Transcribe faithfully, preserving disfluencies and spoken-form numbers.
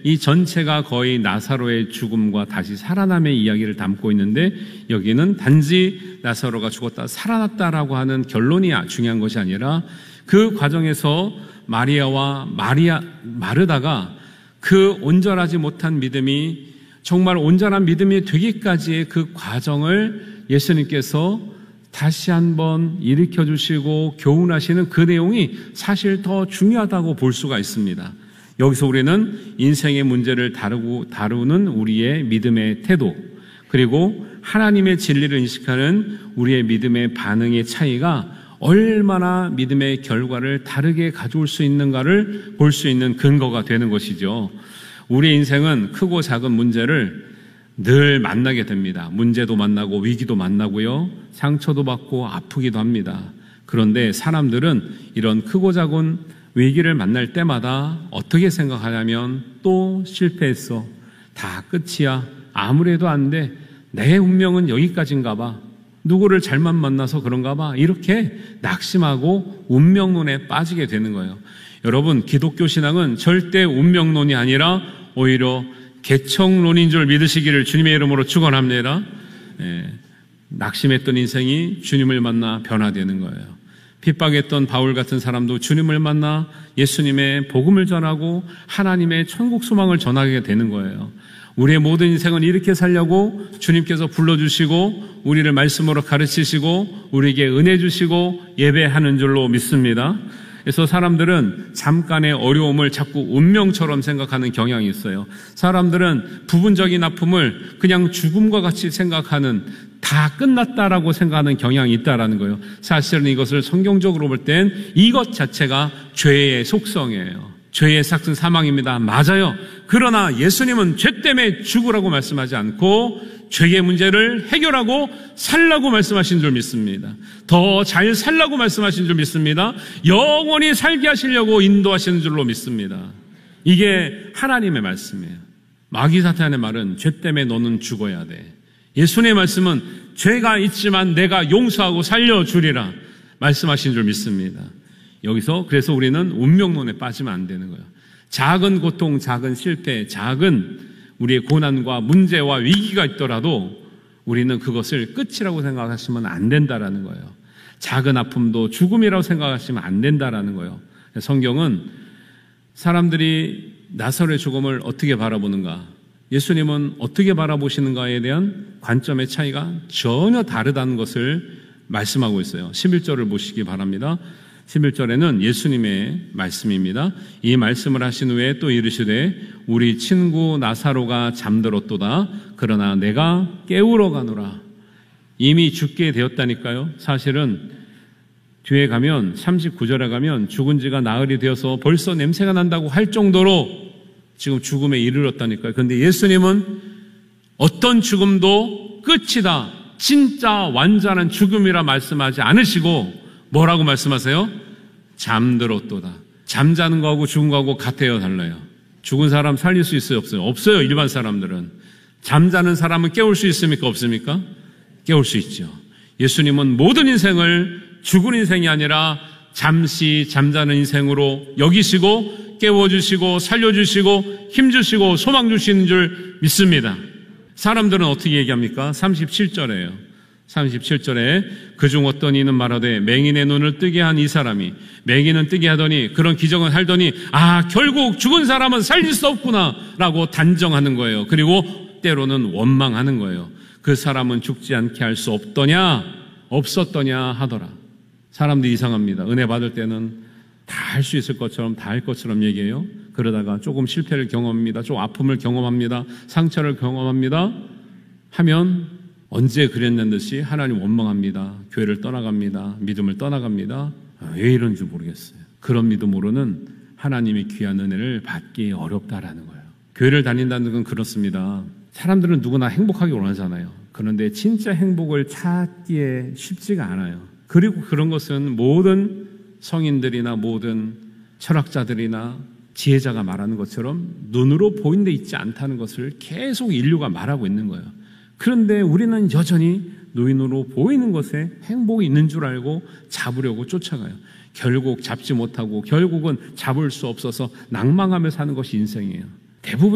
이 전체가 거의 나사로의 죽음과 다시 살아남의 이야기를 담고 있는데, 여기는 단지 나사로가 죽었다 살아났다라고 하는 결론이 중요한 것이 아니라 그 과정에서 마리아와 마리아, 마르다가 그 온전하지 못한 믿음이 정말 온전한 믿음이 되기까지의 그 과정을 예수님께서 다시 한번 일으켜주시고 교훈하시는 그 내용이 사실 더 중요하다고 볼 수가 있습니다. 여기서 우리는 인생의 문제를 다루고, 다루는 우리의 믿음의 태도, 그리고 하나님의 진리를 인식하는 우리의 믿음의 반응의 차이가 얼마나 믿음의 결과를 다르게 가져올 수 있는가를 볼 수 있는 근거가 되는 것이죠. 우리의 인생은 크고 작은 문제를 늘 만나게 됩니다. 문제도 만나고 위기도 만나고요, 상처도 받고 아프기도 합니다. 그런데 사람들은 이런 크고 작은 위기를 만날 때마다 어떻게 생각하냐면, 또 실패했어, 다 끝이야, 아무래도 안 돼, 내 운명은 여기까지인가 봐, 누구를 잘못 만나서 그런가 봐, 이렇게 낙심하고 운명론에 빠지게 되는 거예요. 여러분, 기독교 신앙은 절대 운명론이 아니라 오히려 개척론인 줄 믿으시기를 주님의 이름으로 축원합니다. 예, 낙심했던 인생이 주님을 만나 변화되는 거예요. 핍박했던 바울 같은 사람도 주님을 만나 예수님의 복음을 전하고 하나님의 천국 소망을 전하게 되는 거예요. 우리의 모든 인생은 이렇게 살려고 주님께서 불러주시고 우리를 말씀으로 가르치시고 우리에게 은혜 주시고 예배하는 줄로 믿습니다. 그래서 사람들은 잠깐의 어려움을 자꾸 운명처럼 생각하는 경향이 있어요. 사람들은 부분적인 아픔을 그냥 죽음과 같이 생각하는, 다 끝났다라고 생각하는 경향이 있다라는 거예요. 사실은 이것을 성경적으로 볼 땐 이것 자체가 죄의 속성이에요. 죄의 삭은 사망입니다. 맞아요. 그러나 예수님은 죄 때문에 죽으라고 말씀하지 않고 죄의 문제를 해결하고 살라고 말씀하신 줄 믿습니다. 더 잘 살라고 말씀하신 줄 믿습니다. 영원히 살게 하시려고 인도하시는 줄로 믿습니다. 이게 하나님의 말씀이에요. 마귀 사탄의 말은 죄 때문에 너는 죽어야 돼. 예수님의 말씀은 죄가 있지만 내가 용서하고 살려주리라 말씀하신 줄 믿습니다. 여기서 그래서 우리는 운명론에 빠지면 안 되는 거예요. 작은 고통, 작은 실패, 작은 우리의 고난과 문제와 위기가 있더라도 우리는 그것을 끝이라고 생각하시면 안 된다라는 거예요. 작은 아픔도 죽음이라고 생각하시면 안 된다라는 거예요. 성경은 사람들이 나사로의 죽음을 어떻게 바라보는가, 예수님은 어떻게 바라보시는가에 대한 관점의 차이가 전혀 다르다는 것을 말씀하고 있어요. 십일 절을 보시기 바랍니다. 십일 절에는 예수님의 말씀입니다. 이 말씀을 하신 후에 또 이르시되 우리 친구 나사로가 잠들었도다. 그러나 내가 깨우러 가노라. 이미 죽게 되었다니까요. 사실은 뒤에 가면 삼십구 절에 가면 죽은 지가 나흘이 되어서 벌써 냄새가 난다고 할 정도로 지금 죽음에 이르렀다니까요. 그런데 예수님은 어떤 죽음도 끝이다, 진짜 완전한 죽음이라 말씀하지 않으시고 뭐라고 말씀하세요? 잠들었도다. 잠자는 거하고 죽은 거하고 같아요, 달라요? 죽은 사람 살릴 수 있어요, 없어요? 없어요. 일반 사람들은. 잠자는 사람은 깨울 수 있습니까, 없습니까? 깨울 수 있죠. 예수님은 모든 인생을 죽은 인생이 아니라 잠시 잠자는 인생으로 여기시고 깨워주시고 살려주시고 힘주시고 소망 주시는 줄 믿습니다. 사람들은 어떻게 얘기합니까? 삼십칠 절에요. 삼십칠 절에 그중 어떤 이는 말하되 맹인의 눈을 뜨게 한 이 사람이, 맹인은 뜨게 하더니 그런 기적을 하더니 아 결국 죽은 사람은 살릴 수 없구나 라고 단정하는 거예요. 그리고 때로는 원망하는 거예요. 그 사람은 죽지 않게 할 수 없더냐 없었더냐 하더라. 사람들이 이상합니다. 은혜 받을 때는 다 할 수 있을 것처럼 다 할 것처럼 얘기해요. 그러다가 조금 실패를 경험합니다. 좀 아픔을 경험합니다. 상처를 경험합니다. 하면 언제 그랬는 듯이 하나님 원망합니다. 교회를 떠나갑니다. 믿음을 떠나갑니다. 왜 이런지 모르겠어요. 그런 믿음으로는 하나님의 귀한 은혜를 받기 어렵다라는 거예요. 교회를 다닌다는 건 그렇습니다. 사람들은 누구나 행복하기 원하잖아요. 그런데 진짜 행복을 찾기에 쉽지가 않아요. 그리고 그런 것은 모든 성인들이나 모든 철학자들이나 지혜자가 말하는 것처럼 눈으로 보이는 데 있지 않다는 것을 계속 인류가 말하고 있는 거예요. 그런데 우리는 여전히 노인으로 보이는 것에 행복이 있는 줄 알고 잡으려고 쫓아가요. 결국 잡지 못하고 결국은 잡을 수 없어서 낭망하며 사는 것이 인생이에요. 대부분